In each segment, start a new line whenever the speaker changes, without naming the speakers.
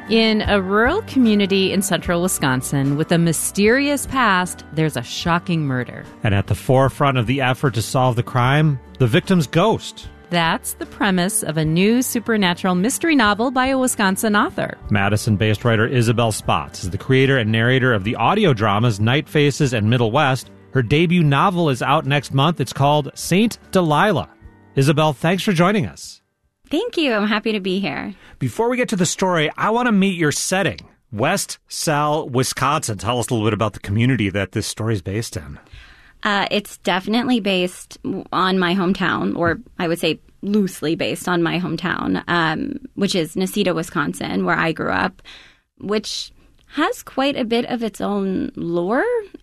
In a rural community in central Wisconsin with a mysterious past, there's a shocking murder.
And at the forefront of the effort to solve the crime, the victim's ghost.
That's the premise of a new supernatural mystery novel by a Wisconsin author.
Madison-based writer Isabel Spotts is the creator and narrator of the audio dramas Night Faces and Middle West. Her debut novel is out next month. It's called Saint Delilah. Isabel, thanks for joining us.
Thank you. I'm happy to be here.
Before we get to the story, I want to meet your setting. West Sal, Wisconsin. Tell us a little bit about the community that this story is based in.
It's definitely based on my hometown, or I would say loosely based on my hometown, which is Necedah, Wisconsin, where I grew up, which has quite a bit of its own lore.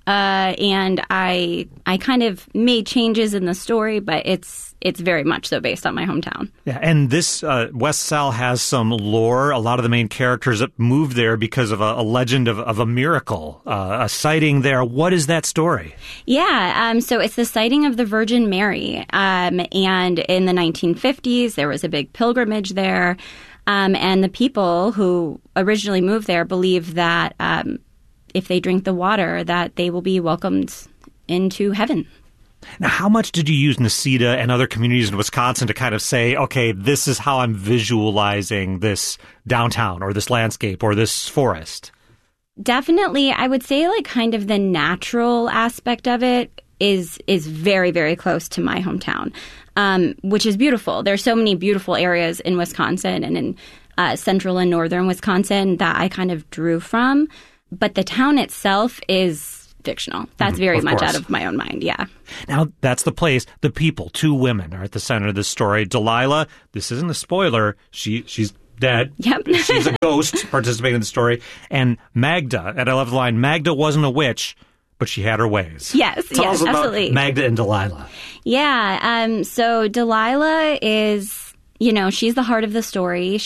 And I kind of made changes in the story, but it's very much so based on my hometown.
Yeah, and this West Sal has some lore. A lot of the main characters moved there because of a legend of a miracle, a sighting there. What is that story?
Yeah, so it's the sighting of the Virgin Mary. And in the 1950s, there was a big pilgrimage there. And the people who originally moved there believe that if they drink the water, that they will be welcomed into heaven.
Now, how much did you use Necedah and other communities in Wisconsin to kind of say, okay, this is how I'm visualizing this downtown or this landscape or this forest?
Definitely, I would say like kind of the natural aspect of it is very, very close to my hometown, which is beautiful. There's so many beautiful areas in Wisconsin and in central and northern Wisconsin that I kind of drew from. But the town itself is fictional. That's very much out of my own mind, yeah.
Now, that's the place. The people, two women, are at the center of this story. Delilah, this isn't a spoiler, she's dead.
Yep.
She's a ghost participating in the story. And Magda, and I love the line, Magda wasn't a witch, but she had her ways.
Yes,
Tell us about
absolutely.
Magda and Delilah.
Yeah, so Delilah is, she's the heart of the story.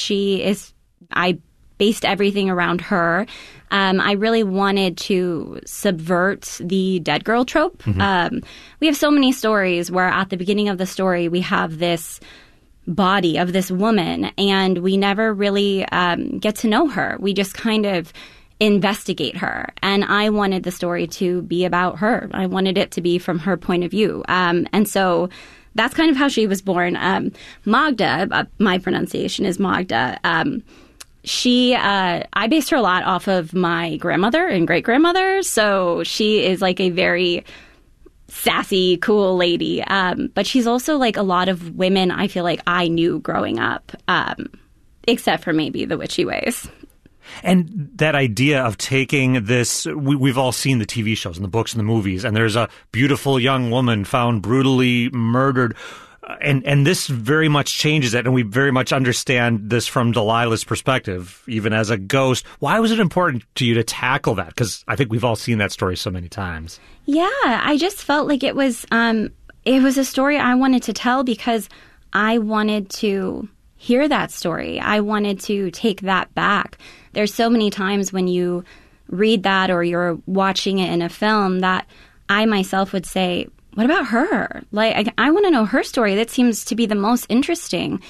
I based everything around her. I really wanted to subvert the dead girl trope. Mm-hmm. We have so many stories where at the beginning of the story we have this body of this woman and we never really get to know her. We just kind of investigate her. And I wanted the story to be about her. I wanted it to be from her point of view. And so that's kind of how she was born. Magda, my pronunciation is Magda. I based her a lot off of my grandmother and great-grandmother, so she is like a very sassy, cool lady. But she's also like a lot of women I feel like I knew growing up, except for maybe the witchy ways.
And that idea of taking this, we've all seen the TV shows and the books and the movies, and there's a beautiful young woman found brutally murdered. And this very much changes it, and we very much understand this from Delilah's perspective, even as a ghost. Why was it important to you to tackle that? Because I think we've all seen that story so many times.
Yeah, I just felt like it was a story I wanted to tell because I wanted to hear that story. I wanted to take that back. There's so many times when you read that or you're watching it in a film that I myself would say, what about her? Like, I want to know her story. That seems to be the most interesting.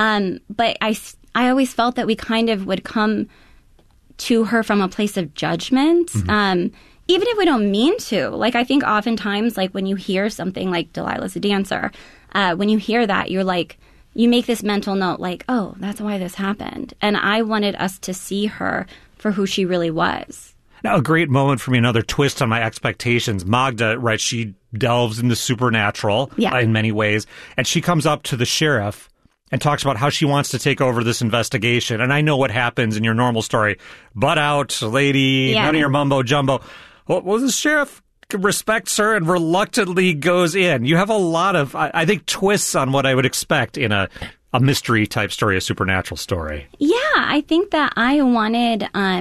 But I always felt that we kind of would come to her from a place of judgment, even if we don't mean to. Like, I think oftentimes, like, when you hear something like Delilah's a dancer, when you hear that, you're like, you make this mental note, like, oh, that's why this happened. And I wanted us to see her for who she really was.
Now, a great moment for me, another twist on my expectations. Magda, right, she delves into supernatural in many ways, and she comes up to the sheriff and talks about how she wants to take over this investigation. And I know what happens in your normal story. Butt out, lady, none of your mumbo-jumbo. Well, the sheriff respects her and reluctantly goes in. You have a lot of, I think, twists on what I would expect in a mystery-type story, a supernatural story.
Yeah, I think that I wanted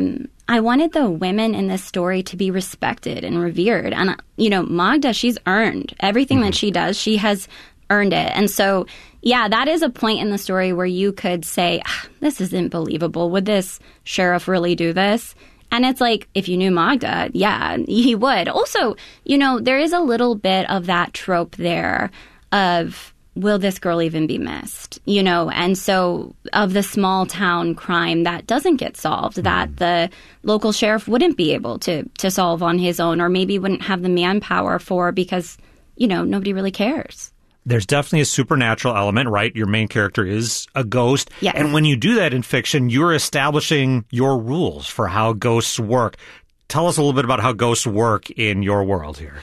the women in this story to be respected and revered. And, Magda, she's earned everything that she does. She has earned it. And so, yeah, that is a point in the story where you could say, this isn't believable. Would this sheriff really do this? And it's like, if you knew Magda, yeah, he would. Also, there is a little bit of that trope there of will this girl even be missed? You know, and so of the small town crime that doesn't get solved, that the local sheriff wouldn't be able to solve on his own, or maybe wouldn't have the manpower for, because, you know, nobody really cares.
There's definitely a supernatural element, right? Your main character is a ghost.
Yes.
And when you do that in fiction, you're establishing your rules for how ghosts work. Tell us a little bit about how ghosts work in your world here.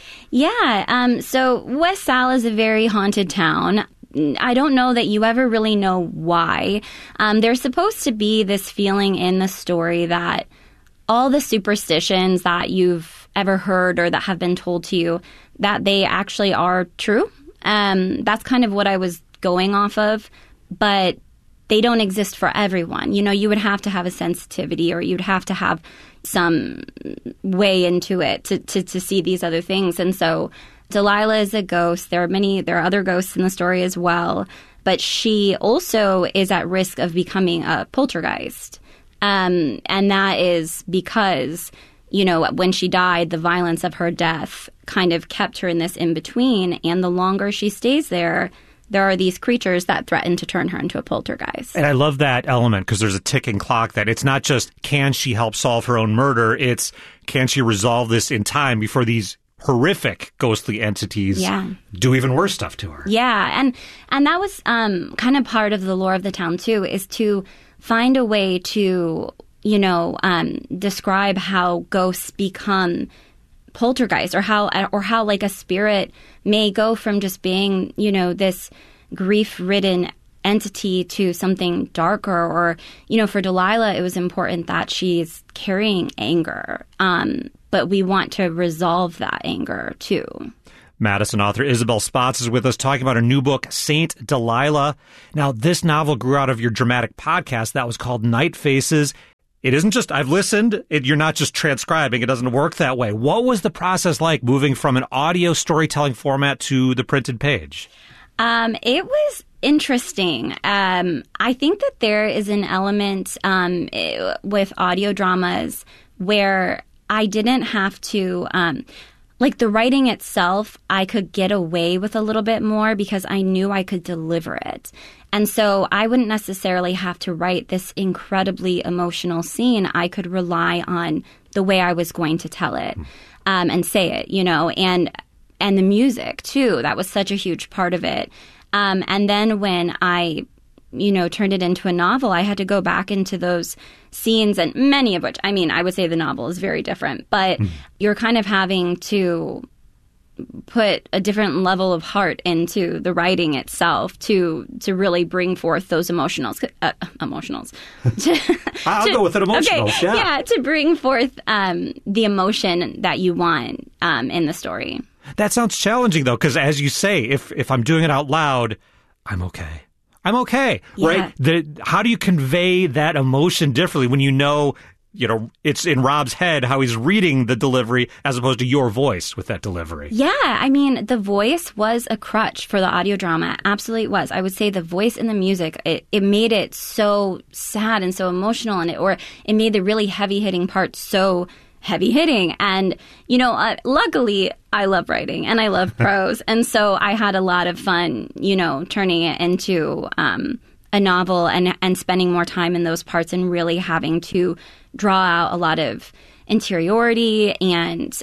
Yeah. So West Sal is a very haunted town. I don't know that you ever really know why. There's supposed to be this feeling in the story that all the superstitions that you've ever heard or that have been told to you, that they actually are true. That's kind of what I was going off of, but they don't exist for everyone. You know, you would have to have a sensitivity, or you'd have to have some way into it to see these other things. And so Delilah is a ghost. There are other ghosts in the story as well, but she also is at risk of becoming a poltergeist. And that is because, you know, when she died, the violence of her death kind of kept her in this in-between. And the longer she stays there are these creatures that threaten to turn her into a poltergeist.
And I love that element, because there's a ticking clock that it's not just, can she help solve her own murder? It's, can she resolve this in time before these horrific ghostly entities do even worse stuff to her?
Yeah. And that was kind of part of the lore of the town, too, is to find a way to, you know, describe how ghosts become poltergeist, or how like a spirit may go from just being, you know, this grief-ridden entity to something darker. Or, you know, for Delilah, it was important that she's carrying anger, but we want to resolve that anger too.
Madison author Isabel Spotts is with us talking about her new book, Saint Delilah. Now, this novel grew out of your dramatic podcast that was called Night Faces. It isn't just, I've listened, you're not just transcribing. It doesn't work that way. What was the process like moving from an audio storytelling format to the printed page?
It was interesting. I think that there is an element with audio dramas where I didn't have to... like the writing itself, I could get away with a little bit more because I knew I could deliver it. And so I wouldn't necessarily have to write this incredibly emotional scene. I could rely on the way I was going to tell it and say it, you know, and the music, too. That was such a huge part of it. And then when I, you know, turned it into a novel, I had to go back into those scenes, and many of which, I mean, I would say the novel is very different, but you're kind of having to put a different level of heart into the writing itself to really bring forth those emotionals.
I'll go with it, emotionals.
Okay, yeah, to bring forth the emotion that you want in the story.
That sounds challenging, though, because as you say, if I'm doing it out loud, I'm okay. I'm okay, right? How do you convey that emotion differently when you know, it's in Rob's head how he's reading the delivery as opposed to your voice with that delivery?
Yeah, I mean, the voice was a crutch for the audio drama. Absolutely was. I would say the voice and the music, it made it so sad and so emotional, and it made the really heavy-hitting parts so heavy-hitting. And, luckily, I love writing and I love prose. And so I had a lot of fun, turning it into a novel and spending more time in those parts and really having to draw out a lot of interiority and,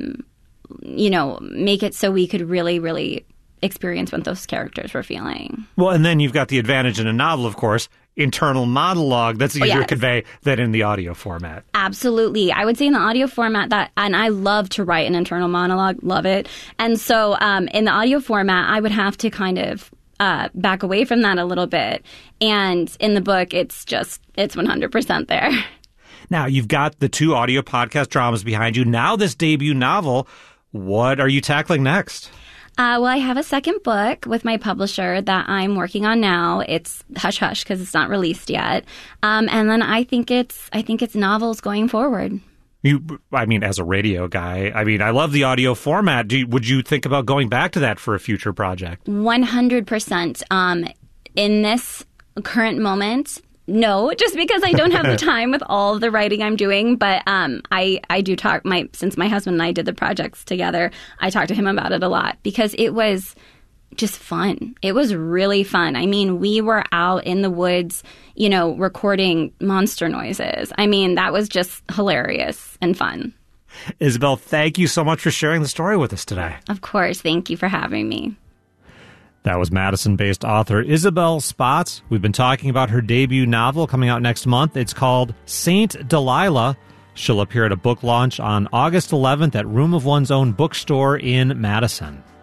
make it so we could really, really experience what those characters were feeling.
Well, and then you've got the advantage in a novel, of course, internal monologue that's easier to convey than in the audio format.
Absolutely. I would say in the audio format and I love to write an internal monologue, love it. And so in the audio format, I would have to kind of back away from that a little bit. And in the book, it's 100% there.
Now, you've got the 2 audio podcast dramas behind you. Now this debut novel, what are you tackling next?
Well, I have a second book with my publisher that I'm working on now. It's hush hush because it's not released yet. And then I think it's novels going forward. As a radio guy, I love the audio format. Would you think about going back to that for a future project? 100%. In this current moment, no, just because I don't have the time with all of the writing I'm doing. But I do talk, since my husband and I did the projects together, I talked to him about it a lot because it was just fun. It was really fun. I mean, we were out in the woods, recording monster noises. I mean, that was just hilarious and fun.
Isabel, thank you so much for sharing the story with us today.
Of course. Thank you for having me.
That was Madison-based author Isabel Spotts. We've been talking about her debut novel coming out next month. It's called Saint Delilah. She'll appear at a book launch on August 11th at Room of One's Own bookstore in Madison.